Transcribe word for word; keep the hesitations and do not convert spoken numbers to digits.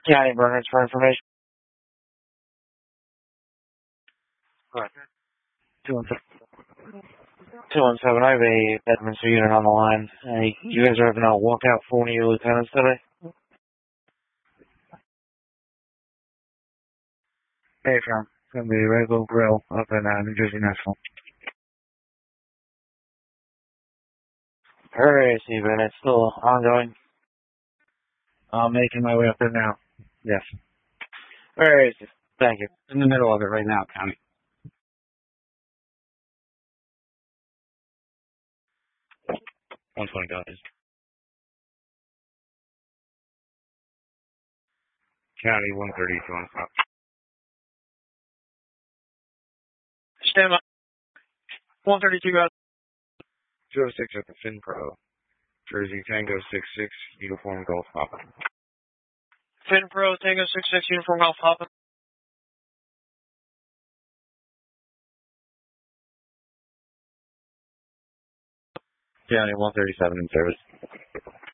County Burners for information. Right. two one seven, I have a Bedminster unit on the line. Hey, you guys are having a walkout for one of your lieutenants today? Hey, from it's going to be Red Bull Grill up in uh, New Jersey National. Alright, Steven, it's still ongoing. I'm making my way up there now. Yes. Alright, thank you. In the middle of it right now, County. one twenty guys. County one thirty, if you want to stop. Stand by. one thirty-two guys. two oh six at the FinPro. Jersey Tango six six, Uniform Golf Papa. FinPro Tango six six, Uniform Golf Papa. County one thirty-seven in service.